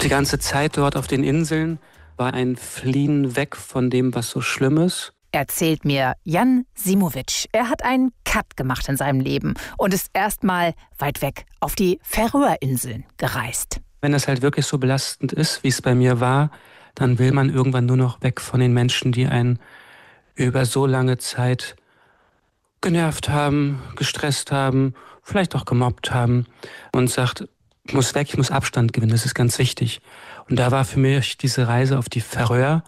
Die ganze Zeit dort auf den Inseln war ein Fliehen weg von dem, was so schlimm ist. Erzählt mir Jan Simovic. Er hat einen Cut gemacht in seinem Leben und ist erstmal weit weg auf die Färöerinseln gereist. Wenn das halt wirklich so belastend ist, wie es bei mir war, dann will man irgendwann nur noch weg von den Menschen, die einen über so lange Zeit genervt haben, gestresst haben, vielleicht auch gemobbt haben und sagt, ich muss weg, ich muss Abstand gewinnen, das ist ganz wichtig. Und da war für mich diese Reise auf die Färöer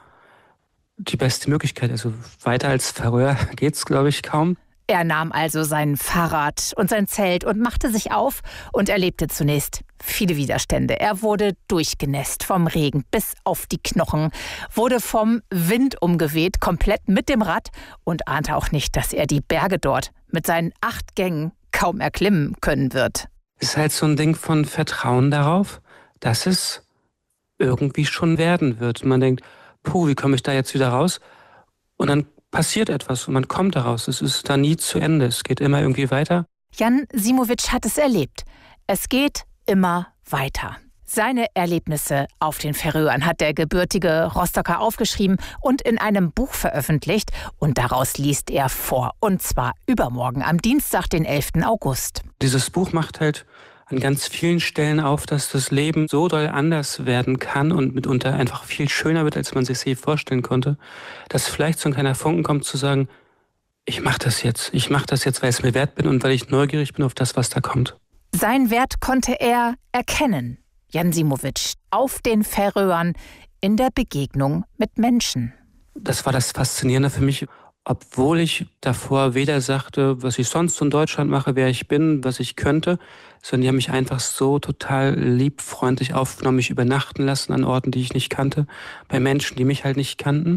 die beste Möglichkeit. Also weiter als Färöer geht's, glaube ich, kaum. Er nahm also sein Fahrrad und sein Zelt und machte sich auf und erlebte zunächst viele Widerstände. Er wurde durchgenässt vom Regen bis auf die Knochen, wurde vom Wind umgeweht, komplett mit dem Rad und ahnte auch nicht, dass er die Berge dort mit seinen 8 Gängen kaum erklimmen können wird. Es ist halt so ein Ding von Vertrauen darauf, dass es irgendwie schon werden wird. Man denkt, wie komme ich da jetzt wieder raus? Und dann passiert etwas und man kommt daraus. Es ist da nie zu Ende. Es geht immer irgendwie weiter. Jan Simovic hat es erlebt. Es geht immer weiter. Seine Erlebnisse auf den Färöern hat der gebürtige Rostocker aufgeschrieben und in einem Buch veröffentlicht. Und daraus liest er vor. Und zwar übermorgen, am Dienstag, den 11. August. Dieses Buch macht halt an ganz vielen Stellen auf, dass das Leben so doll anders werden kann und mitunter einfach viel schöner wird, als man sich je vorstellen konnte, dass vielleicht so ein kleiner Funken kommt zu sagen, ich mache das jetzt, weil ich es mir wert bin und weil ich neugierig bin auf das, was da kommt. Sein Wert konnte er erkennen, Jan Simovic, auf den Färöern in der Begegnung mit Menschen. Das war das Faszinierende für mich. Obwohl ich davor weder sagte, was ich sonst in Deutschland mache, wer ich bin, was ich könnte, sondern die haben mich einfach so total lieb, freundlich aufgenommen, mich übernachten lassen an Orten, die ich nicht kannte, bei Menschen, die mich halt nicht kannten.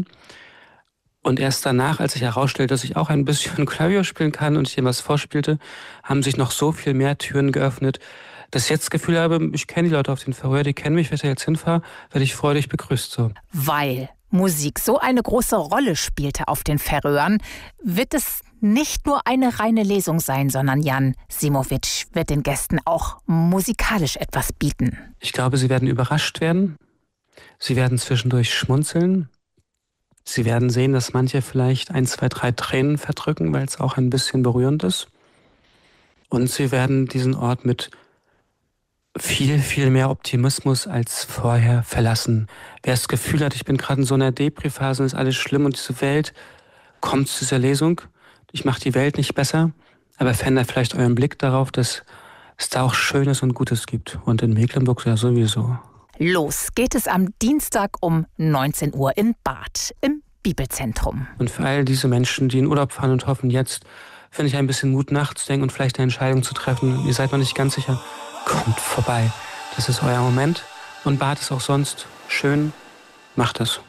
Und erst danach, als ich herausstellte, dass ich auch ein bisschen Klavier spielen kann und ich ihnen was vorspielte, haben sich noch so viel mehr Türen geöffnet, dass ich jetzt das Gefühl habe, ich kenne die Leute auf den Färöern, die kennen mich, wenn ich jetzt hinfahre, werde ich freudig begrüßt. So. Weil Musik so eine große Rolle spielte auf den Färöern, wird es nicht nur eine reine Lesung sein, sondern Jan Simovic wird den Gästen auch musikalisch etwas bieten. Ich glaube, sie werden überrascht werden. Sie werden zwischendurch schmunzeln. Sie werden sehen, dass manche vielleicht 1, 2, 3 Tränen verdrücken, weil es auch ein bisschen berührend ist. Und sie werden diesen Ort mit viel, viel mehr Optimismus als vorher verlassen. Wer das Gefühl hat, ich bin gerade in so einer Depri-Phase und ist alles schlimm und diese Welt kommt zu dieser Lesung. Ich mache die Welt nicht besser, aber verändert vielleicht euren Blick darauf, dass es da auch Schönes und Gutes gibt. Und in Mecklenburg ja sowieso. Los geht es am Dienstag um 19 Uhr in Barth im Bibelzentrum. Und für all diese Menschen, die in Urlaub fahren und hoffen, jetzt finde ich ein bisschen Mut nachzudenken und vielleicht eine Entscheidung zu treffen. Ihr seid noch nicht ganz sicher. Kommt vorbei. Das ist euer Moment. Und Barth ist auch sonst schön. Macht es.